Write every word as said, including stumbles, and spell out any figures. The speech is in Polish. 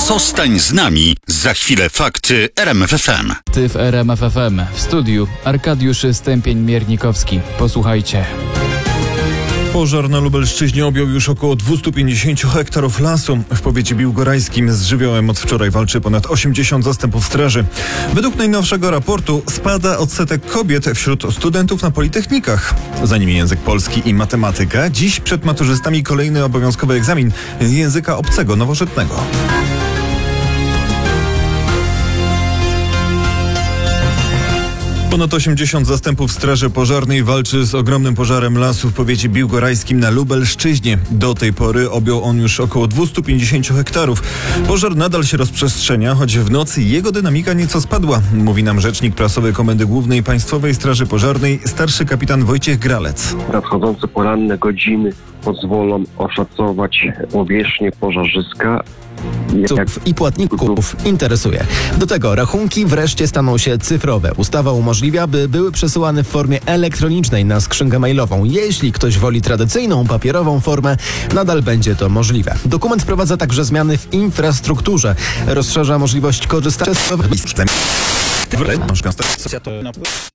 Zostań z nami. Za chwilę fakty R M F F M. Ty w R M F F M. W studiu Arkadiusz Stępień-Miernikowski. Posłuchajcie. Pożar na Lubelszczyźnie objął już około dwieście pięćdziesiąt hektarów lasu. W powiecie biłgorajskim z żywiołem od wczoraj walczy ponad osiemdziesiąt zastępów straży. Według najnowszego raportu spada odsetek kobiet wśród studentów na politechnikach. Za nimi język polski i matematyka. Dziś przed maturzystami kolejny obowiązkowy egzamin z języka obcego nowożytnego. Ponad osiemdziesiąt zastępów straży pożarnej walczy z ogromnym pożarem lasu w powiecie biłgorajskim na Lubelszczyźnie. Do tej pory objął on już około dwieście pięćdziesiąt hektarów. Pożar nadal się rozprzestrzenia, choć w nocy jego dynamika nieco spadła, mówi nam rzecznik prasowy Komendy Głównej Państwowej Straży Pożarnej, starszy kapitan Wojciech Gralec. Nadchodzące poranne godziny pozwolą oszacować powierzchnię pożarzyska i płatników interesuje. Do tego rachunki wreszcie staną się cyfrowe. Ustawa umożliwia, by były przesyłane w formie elektronicznej na skrzynkę mailową. Jeśli ktoś woli tradycyjną, papierową formę, nadal będzie to możliwe. Dokument wprowadza także zmiany w infrastrukturze. Rozszerza możliwość korzystania z